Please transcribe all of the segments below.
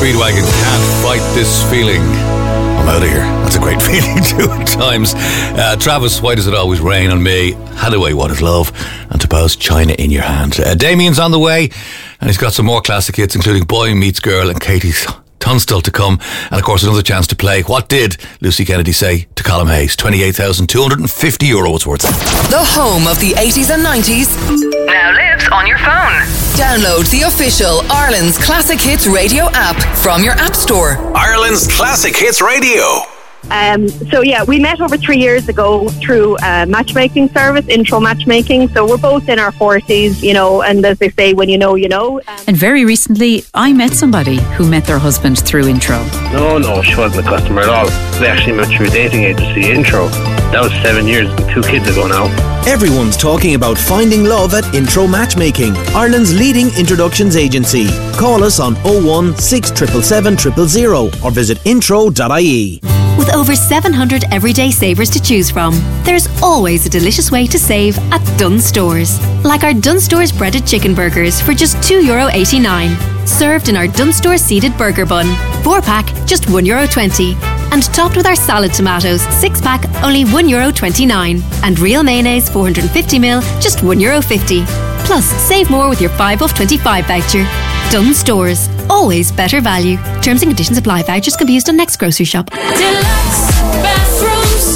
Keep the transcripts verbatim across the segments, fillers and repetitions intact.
Speedwagon, Can't Fight This Feeling. I'm out of here. That's a great feeling too at times. Uh, Travis, Why Does It Always Rain on Me? Hathaway, What Is Love? And Topaz, China in Your Hand. Uh, Damien's on the way, and he's got some more classic hits, including Boy Meets Girl and Katie's Tons still to come, and of course another chance to play What Did Lucy Kennedy Say to Colm Hayes? twenty-eight thousand two hundred fifty euro it's worth. The home of the eighties and nineties now lives on your phone. Download the official Ireland's Classic Hits Radio app from your app store. Ireland's Classic Hits Radio. Um, so yeah, we met over three years ago through a matchmaking service, Intro Matchmaking. So we're both in our forties, you know, and as they say, when you know, you know. Um, and very recently, I met somebody who met their husband through Intro. No, no, she wasn't a customer at all. We actually met through a dating agency, Intro. That was seven years and two kids ago now. Everyone's talking about finding love at Intro Matchmaking, Ireland's leading introductions agency. Call us on oh one six seven seven zero zero zero or visit intro dot I E. With over seven hundred everyday savers to choose from, there's always a delicious way to save at Dunnes Stores. Like our Dunnes Stores breaded chicken burgers for just two euro eighty-nine. Served in our Dunnes Stores seeded burger bun. four pack, just one euro twenty. And topped with our salad tomatoes, six pack, only one euro twenty-nine. And real mayonnaise, four hundred fifty milliliters, just one euro fifty. Plus, save more with your five off twenty-five voucher. Dunnes Stores, always better value. Terms and conditions apply. Vouchers can be used on next grocery shop. Deluxe bathrooms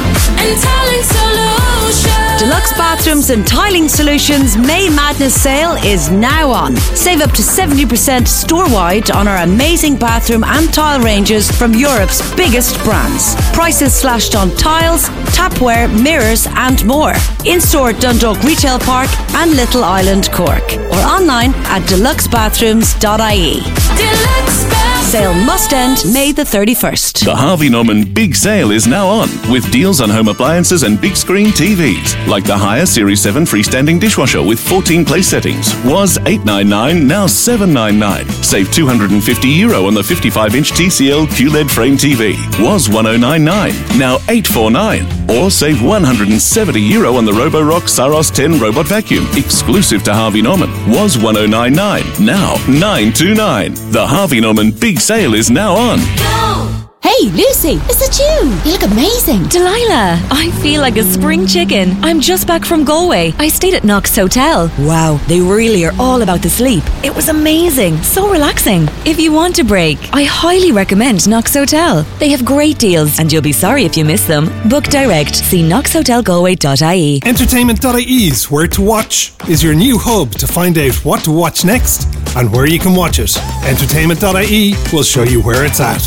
and tiling solutions. Deluxe Bathrooms and Tiling Solutions May Madness sale is now on. Save up to seventy percent store-wide on our amazing bathroom and tile ranges from Europe's biggest brands. Prices slashed on tiles, tapware, mirrors and more. In-store at Dundalk Retail Park and Little Island, Cork. Or online at deluxe bathrooms dot I E. Deluxe Sale must end May the thirty-first. The Harvey Norman Big Sale is now on, with deals on home appliances and big screen T Vs. Like the Haier Series seven freestanding dishwasher with fourteen place settings. Was eight ninety-nine, now seven ninety-nine. Save two hundred fifty euro on the fifty-five inch T C L Q L E D frame T V. Was ten ninety-nine, now eight forty-nine. Or save one hundred seventy euro on the Roborock Saros ten robot vacuum, exclusive to Harvey Norman. Was ten ninety-nine, now nine twenty-nine. The Harvey Norman Big Sale is now on. Go! Hey, Lucy, is it you? You look amazing. Delilah, I feel like a spring chicken. I'm just back from Galway. I stayed at Knox Hotel. Wow, they really are all about the sleep. It was amazing, so relaxing. If you want a break, I highly recommend Knox Hotel. They have great deals, and you'll be sorry if you miss them. Book direct. See knox hotel galway dot I E. Entertainment dot I E's Where to Watch is your new hub to find out what to watch next and where you can watch it. Entertainment dot I E will show you where it's at.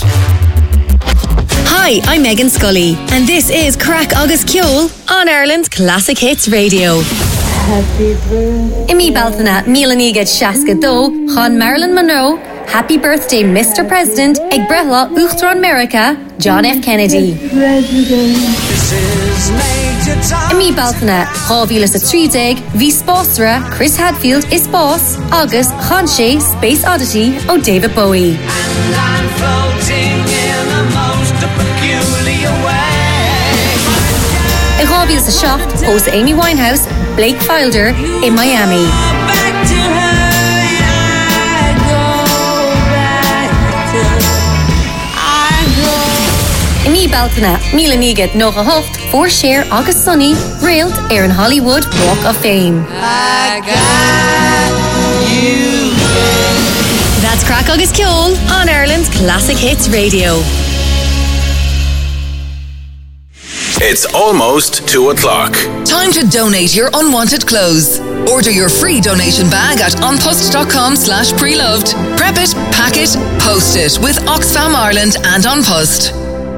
Hi, I'm Megan Scully, and this is Crack Agus Ceol on Ireland's Classic Hits Radio. Happy birthday. Imi Balthana, Milanigad Shaska Do, Han Marilyn Monroe, Happy Birthday, Mister President, Eg Brehla, Uchtron America, John F. Kennedy. Imi Balthana, Chavílas a Trídeg, V Spásra, Chris Hadfield, Is Boss, August, Hanshay, Space Oddity, O David Bowie. And I'm floating in the most peculiar way. A Chavílas a Shaft, host Amy Winehouse, Blake Filder in Miami. Back to her, I go back to I go. Imi Balthana, Milanigad Nocha Hoft, For Share, August Sunny, Railed, Aaron Hollywood, Walk of Fame. I got you. That's Crack Agus Ceol on Ireland's Classic Hits Radio. It's almost two o'clock. Time to donate your unwanted clothes. Order your free donation bag at onpost.com slash preloved. Prep it, pack it, post it with Oxfam Ireland and OnPost.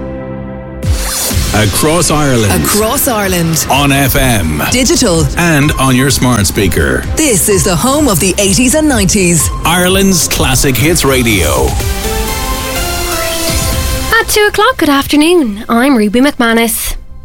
Across Ireland. Across Ireland. On F M. Digital. And on your smart speaker. This is the home of the eighties and nineties. Ireland's Classic Hits Radio. At two o'clock, good afternoon. I'm Ruby McManus.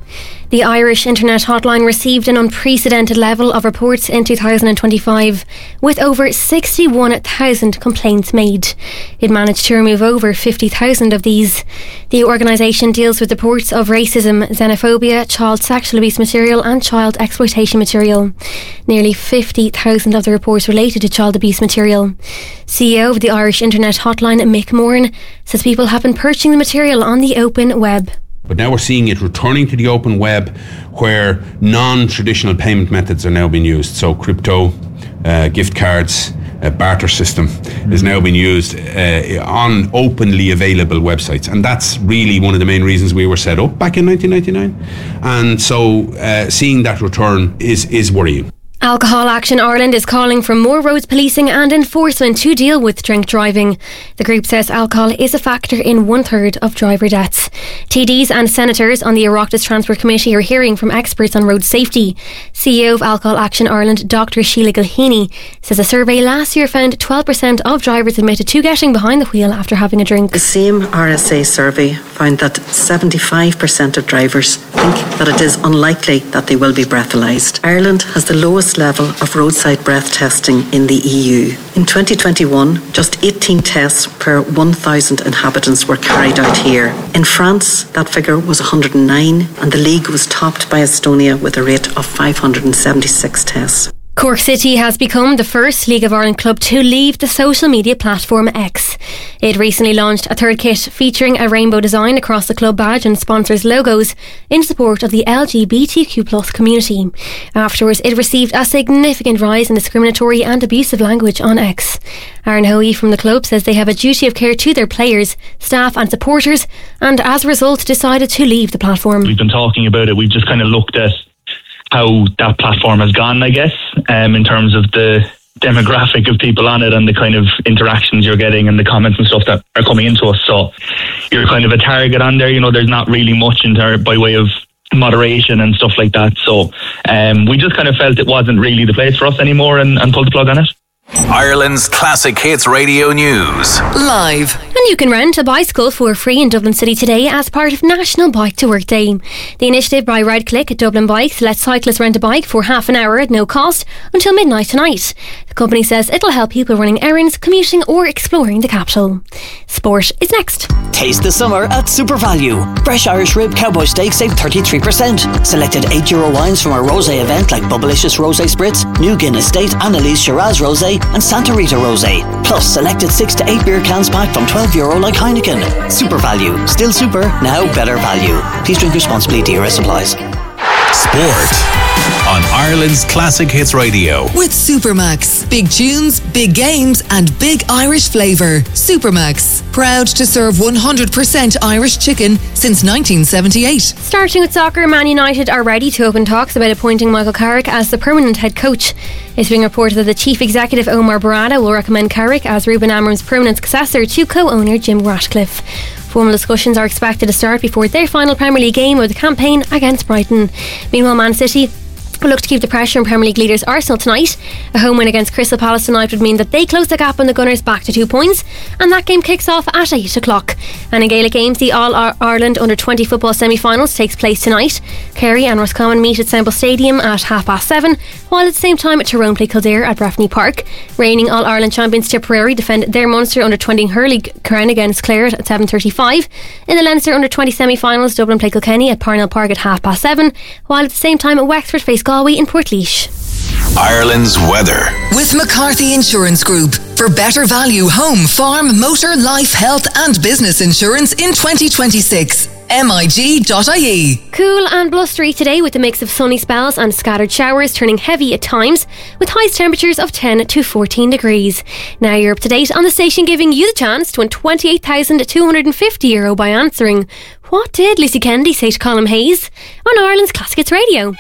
The Irish Internet Hotline received an unprecedented level of reports in two thousand twenty-five, with over sixty-one thousand complaints made. It managed to remove over fifty thousand of these. The organisation deals with reports of racism, xenophobia, child sexual abuse material and child exploitation material. Nearly fifty thousand of the reports related to child abuse material. C E O of the Irish Internet Hotline, Mick Moran, says people have been purchasing the material on the open web. But now we're seeing it returning to the open web, where non-traditional payment methods are now being used. So crypto, uh, gift cards, a barter system mm-hmm. is now being used uh, on openly available websites. And that's really one of the main reasons we were set up back in nineteen ninety-nine. And so uh, seeing that return is, is worrying. Alcohol Action Ireland is calling for more roads policing and enforcement to deal with drink driving. The group says alcohol is a factor in one third of driver deaths. T Ds and senators on the Oireachtas Transport Committee are hearing from experts on road safety. C E O of Alcohol Action Ireland, Doctor Sheila Gilheany, says a survey last year found twelve percent of drivers admitted to getting behind the wheel after having a drink. The same R S A survey found that seventy-five percent of drivers think that it is unlikely that they will be breathalyzed. Ireland has the lowest level of roadside breath testing in the E U. In twenty twenty-one, just eighteen tests per one thousand inhabitants were carried out here. In France, that figure was one hundred nine, and the league was topped by Estonia with a rate of five hundred seventy-six tests. Cork City has become the first League of Ireland club to leave the social media platform X. It recently launched a third kit featuring a rainbow design across the club badge and sponsors' logos in support of the L G B T Q plus community. Afterwards, it received a significant rise in discriminatory and abusive language on X. Aaron Hoey from the club says they have a duty of care to their players, staff and supporters, and as a result decided to leave the platform. We've been talking about it. We've just kind of looked at how that platform has gone, I guess, um, in terms of the demographic of people on it and the kind of interactions you're getting and the comments and stuff that are coming into us. So you're kind of a target on there. You know, there's not really much in there by way of moderation and stuff like that. So um, we just kind of felt it wasn't really the place for us anymore and, and pulled the plug on it. Ireland's Classic Hits Radio News. Live. And you can rent a bicycle for free in Dublin City today as part of National Bike to Work Day. The initiative by RideClick at Dublin Bikes lets cyclists rent a bike for half an hour at no cost until midnight tonight. The company says it'll help people running errands, commuting or exploring the capital. Sport is next. Taste the summer at Super Value. Fresh Irish Rib Cowboy Steak save thirty-three percent. Selected eight euro wines from our rosé event like Bubblicious Rosé Spritz, New Guinness State, Annalise Shiraz Rosé and Santa Rita Rosé. Plus selected six to eight beer cans pack from twelve euro like Heineken. Super Value. Still super, now better value. Please drink responsibly. D R S applies. Sport on Ireland's Classic Hits Radio. With Supermax. Big tunes, big games and big Irish flavour. Supermax. Proud to serve one hundred percent Irish chicken since nineteen seventy-eight. Starting with soccer, Man United are ready to open talks about appointing Michael Carrick as the permanent head coach. It's being reported that the chief executive Omar Barada will recommend Carrick as Ruben Amorim's permanent successor to co-owner Jim Ratcliffe. Formal discussions are expected to start before their final Premier League game of the campaign against Brighton. Meanwhile, Man City will look to keep the pressure on Premier League leaders Arsenal tonight. A home win against Crystal Palace tonight would mean that they close the gap on the Gunners back to two points, and that game kicks off at eight o'clock. And in Gaelic games, the All-Ireland under twenty football semi-finals takes place tonight. Kerry and Roscommon meet at Semple Stadium at half past seven, while at the same time Tyrone play Kildare at Breffni Park. Reigning All-Ireland champions Tipperary defend their Munster under twenty hurling crown against Clare at seven thirty-five. In the Leinster under twenty semi-finals, Dublin play Kilkenny at Parnell Park at half past seven, while at the same time Wexford face Galway in Portlaoise. Ireland's weather. With McCarthy Insurance Group. For better value home, farm, motor, life, health and business insurance in twenty twenty-six. M I G dot I E. Cool and blustery today with a mix of sunny spells and scattered showers turning heavy at times, with highest temperatures of ten to fourteen degrees. Now you're up to date on the station, giving you the chance to win twenty-eight thousand two hundred fifty euro by answering what did Lucy Kennedy say to Colm Hayes on Ireland's Classic Hits Radio.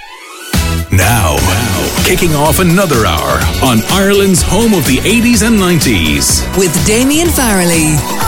Now, now, kicking off another hour on Ireland's home of the eighties and nineties. With Damien Farrelly.